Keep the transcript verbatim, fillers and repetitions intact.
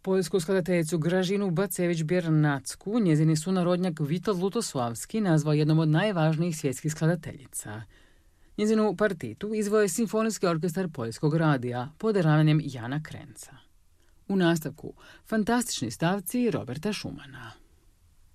Poljsku skladateljicu Gražinu Bacević-Biernacku njezini sunarodnjak Witold Lutosławski nazvao jednom od najvažnijih svjetskih skladateljica. Njezinu partitu izveo je Simfonijski orkestar Poljskog radija pod ravnanjem Jana Krenca. U nastavku fantastični stavci Roberta Schumana.